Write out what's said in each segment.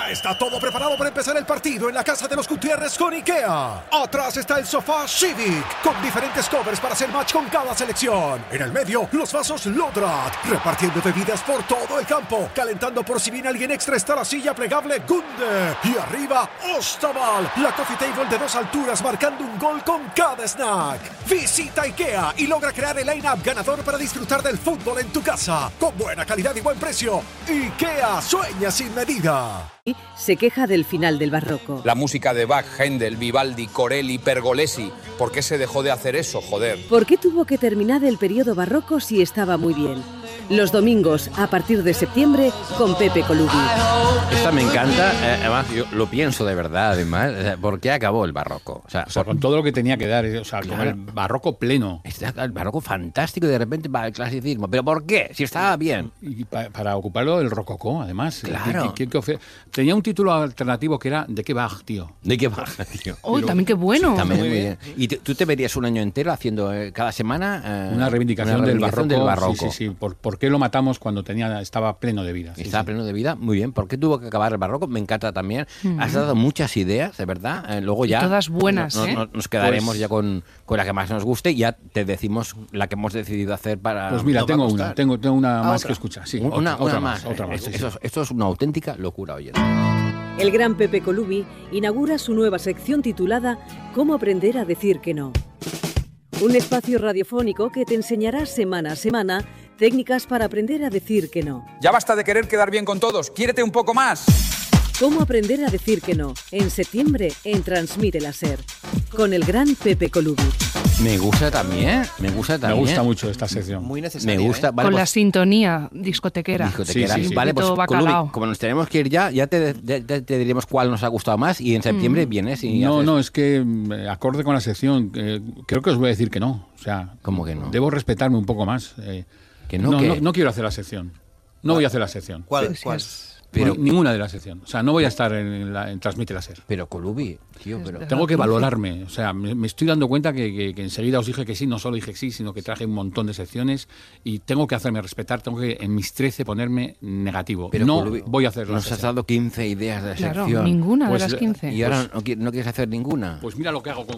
Ya está todo preparado para empezar el partido en la casa de los Gutiérrez con IKEA. Atrás está el sofá Civic, con diferentes covers para hacer match con cada selección. En el medio, los vasos Lodrat, repartiendo bebidas por todo el campo. Calentando por si viene alguien extra está la silla plegable Gunde. Y arriba, Ostaval, la coffee table de 2 alturas marcando un gol con cada snack. Visita IKEA y logra crear el line-up ganador para disfrutar del fútbol en tu casa. Con buena calidad y buen precio. IKEA sueña sin medida. Se queja del final del barroco. La música de Bach, Händel, Vivaldi, Corelli, Pergolesi. ¿Por qué se dejó de hacer eso, joder? ¿Por qué tuvo que terminar el periodo barroco si estaba muy bien? Los domingos, a partir de septiembre, con Pepe Colubi. Esta me encanta, además yo lo pienso de verdad, además, ¿por qué acabó el barroco? O sea, con todo lo que tenía que dar, con el barroco pleno. El barroco fantástico y de repente va el clasicismo. ¿Pero por qué? Si estaba bien. Y para ocuparlo el rococó, además. Claro. Tenía un título alternativo que era ¿De qué Bach, tío? ¿De qué Bach, tío? Uy, también qué bueno. Sí, también muy bien. ¿Y tú te verías un año entero haciendo cada semana una reivindicación del barroco? Sí. ¿Por qué lo matamos cuando estaba pleno de vida? Estaba pleno de vida, muy bien. ¿Por qué tuvo que acabar el barroco? Me encanta también. Has dado muchas ideas, de verdad. Luego ya... Y todas buenas, nos quedaremos ya con la que más nos guste y ya te decimos la que hemos decidido hacer para... Pues mira, tengo una más que escuchar. Sí, otra más. Sí. Esto es una auténtica locura, oye. El gran Pepe Colubi inaugura su nueva sección titulada ¿Cómo aprender a decir que no? Un espacio radiofónico que te enseñará semana a semana técnicas para aprender a decir que no. Ya basta de querer quedar bien con todos. ¡Quiérete un poco más! ¿Cómo aprender a decir que no? En septiembre en Transmite la SER. Con el gran Pepe Colubi. Me gusta también. Me gusta mucho esta sección. Muy necesaria. Me gusta. Vale, con la sintonía discotequera. Sí. Vale, pues Colubi, como nos tenemos que ir ya te diremos cuál nos ha gustado más y en septiembre vienes y... No, es que acorde con la sección, creo que os voy a decir que no. O sea, ¿cómo que no? Debo respetarme un poco más. No quiero hacer la sección. No voy a hacer la sección. ¿Cuál? Pero ninguna de la sección. O sea, no voy a estar en Transmite la SER. Pero Colubi, tío, Tengo que valorarme. O sea, me estoy dando cuenta que enseguida os dije que sí, no solo dije que sí, sino que traje un montón de secciones y tengo que hacerme respetar, tengo que en mis 13 ponerme negativo. Pero no Colubi, voy a hacer la sección. Nos has dado 15 ideas de la sección. Ninguna de las 15. ¿Y ahora no quieres hacer ninguna? Pues mira lo que hago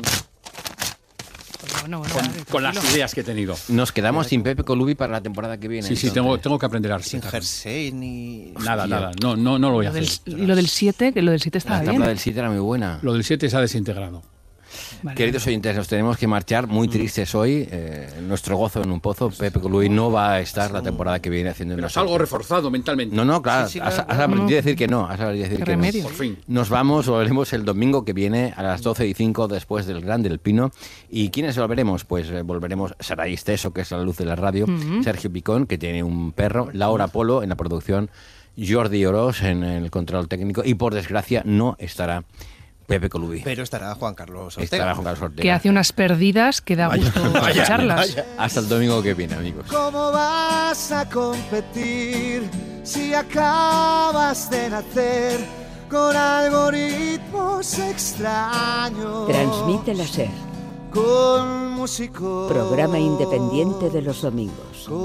Bueno, con las ideas que he tenido. Nos quedamos sin Pepe Colubi para la temporada que viene. Sí, tengo que aprender a sin jersey ni... Nada. No lo voy a hacer. Y lo del 7, que lo del 7 estaba bien. La tabla del 7 era muy buena. Lo del 7 se ha desintegrado. Vale. Queridos oyentes, nos tenemos que marchar muy tristes hoy. Nuestro gozo en un pozo. Pepe Colubi no va a estar la temporada que viene haciendo... Pero salgo reforzado mentalmente. No, claro. Has aprendido a decir que no. Has aprendido a decir que no. Por fin. Nos volveremos el domingo que viene a las 12:05 después del Gran del Pino. ¿Y quiénes volveremos? Pues volveremos Saray Steso, que es la luz de la radio, Sergio Picón, que tiene un perro, Laura Polo en la producción, Jordi Oroz en el control técnico y por desgracia no estará Pepe Colubi. Pero estará Juan Carlos Ortega. Que hace unas perdidas que da gusto escucharlas. Hasta el domingo que viene, amigos. ¿Cómo vas a competir si acabas de nacer con algoritmos extraños? Transmite la SER. Con músicos. Programa independiente de los domingos.